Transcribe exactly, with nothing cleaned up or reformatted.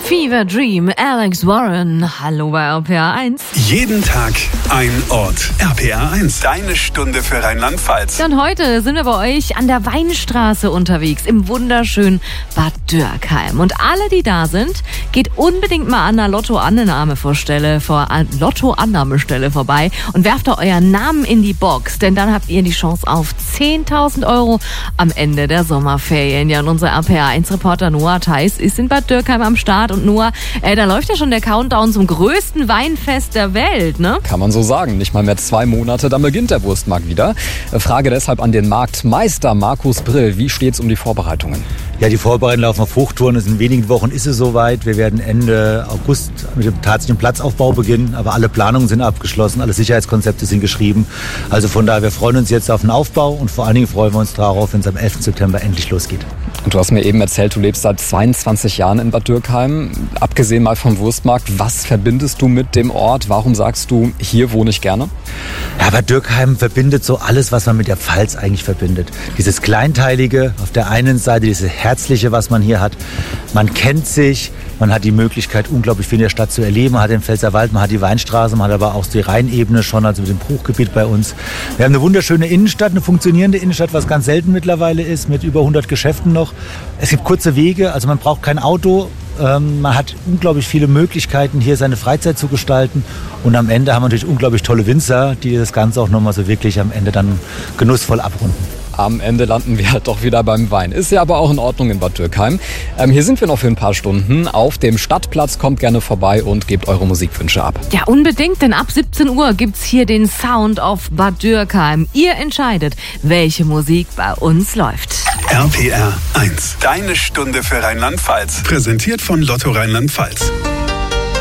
Fever Dream, Alex Warren. Hallo bei R P R eins. Jeden Tag ein Ort. R P R eins, deine Stunde für Rheinland-Pfalz. Und heute sind wir bei euch an der Weinstraße unterwegs, im wunderschönen Bad Dürkheim. Und alle, die da sind, geht unbedingt mal an der Lotto-Annahmestelle vor, Lotto-Annahmestelle vorbei und werft da euren Namen in die Box. Denn dann habt ihr die Chance auf zehntausend Euro am Ende der Sommerferien. Ja, und unser R P R eins-Reporter Noah Theis ist in Bad Dürkheim am Start. Und Noah, äh, da läuft ja schon der Countdown zum größten Weinfest der Welt, ne? Kann man so sagen. Nicht mal mehr zwei Monate, dann beginnt der Wurstmarkt wieder. Frage deshalb an den Marktmeister Markus Brill. Wie steht's um die Vorbereitungen? Ja, die Vorbereitungen laufen auf Hochtouren. In wenigen Wochen ist es soweit. Wir werden Ende August mit dem tatsächlichen Platzaufbau beginnen. Aber alle Planungen sind abgeschlossen, alle Sicherheitskonzepte sind geschrieben. Also von daher, wir freuen uns jetzt auf den Aufbau und vor allen Dingen freuen wir uns darauf, wenn es am elften September endlich losgeht. Und du hast mir eben erzählt, du lebst seit zweiundzwanzig Jahren in Bad Dürkheim. Abgesehen mal vom Wurstmarkt, was verbindest du mit dem Ort? Warum sagst du, hier wohne ich gerne? Ja, Bad Dürkheim verbindet so alles, was man mit der Pfalz eigentlich verbindet. Dieses Kleinteilige auf der einen Seite, dieses Herzliche, was man hier hat. Man kennt sich, man hat die Möglichkeit, unglaublich viel in der Stadt zu erleben. Man hat den Pfälzerwald, man hat die Weinstraße, man hat aber auch die Rheinebene schon, also mit dem Bruchgebiet bei uns. Wir haben eine wunderschöne Innenstadt, eine funktionierende Innenstadt, was ganz selten mittlerweile ist, mit über hundert Geschäften noch. Es gibt kurze Wege, also man braucht kein Auto. Ähm, man hat unglaublich viele Möglichkeiten, hier seine Freizeit zu gestalten. Und am Ende haben wir natürlich unglaublich tolle Winzer, die das Ganze auch nochmal so wirklich am Ende dann genussvoll abrunden. Am Ende landen wir halt doch wieder beim Wein. Ist ja aber auch in Ordnung in Bad Dürkheim. Ähm, hier sind wir noch für ein paar Stunden auf dem Stadtplatz. Kommt gerne vorbei und gebt eure Musikwünsche ab. Ja, unbedingt, denn ab siebzehn Uhr gibt's hier den Sound of Bad Dürkheim. Ihr entscheidet, welche Musik bei uns läuft. R P R eins, deine Stunde für Rheinland-Pfalz. Präsentiert von Lotto Rheinland-Pfalz.